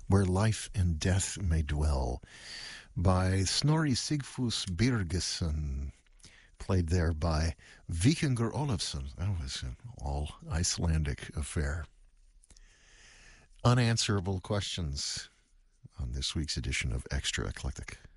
Where Life and Death May Dwell by Snorri Sigfús Birgisson, played there by Víkingur Ólafsson. That was an all Icelandic affair. Unanswerable questions on this week's edition of Extra Eclectic.